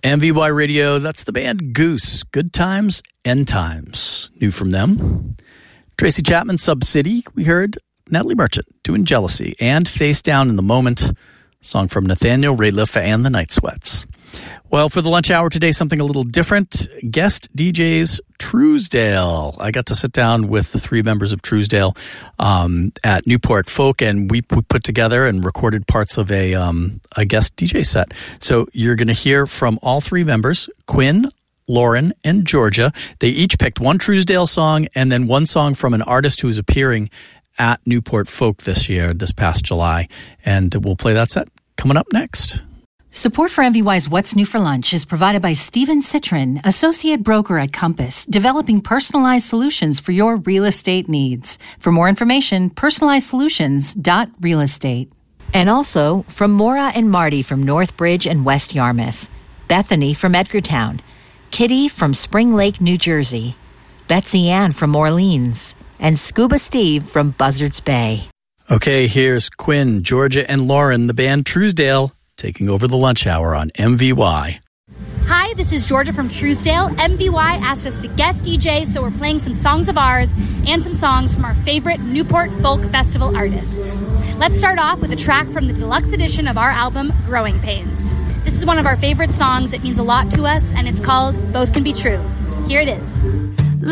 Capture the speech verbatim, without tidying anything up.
M V Y Radio, that's the band Goose. Good Times, End Times. New from them. Tracy Chapman, Sub City. We heard Natalie Merchant doing Jealousy. And Face Down in the Moment. Song from Nathaniel Rateliff and the Night Sweats. Well, for the lunch hour today, something a little different. Guest D Js Truesdale. I got to sit down with the three members of Truesdale um, at Newport Folk, and we put together and recorded parts of a um, a guest D J set. So you're going to hear from all three members, Quinn, Lauren, and Georgia. They each picked one Truesdale song and then one song from an artist who is appearing at Newport Folk this year, this past July. And we'll play that set coming up next. Support for M V Y's What's New for Lunch is provided by Steven Citrin, Associate Broker at Compass, developing personalized solutions for your real estate needs. For more information, personalized solutions dot real estate. And also from Maura and Marty from Northbridge and West Yarmouth, Bethany from Edgartown, Kitty from Spring Lake, New Jersey, Betsy Ann from Orleans, and Scuba Steve from Buzzards Bay. Okay, here's Quinn, Georgia, and Lauren, the band Truesdale, taking over the lunch hour on M V Y. Hi, this is Georgia from Truesdale. M V Y asked us to guest D J, so we're playing some songs of ours and some songs from our favorite Newport Folk Festival artists. Let's start off with a track from the deluxe edition of our album, Growing Pains. This is one of our favorite songs. It means a lot to us, and it's called Both Can Be True. Here it is.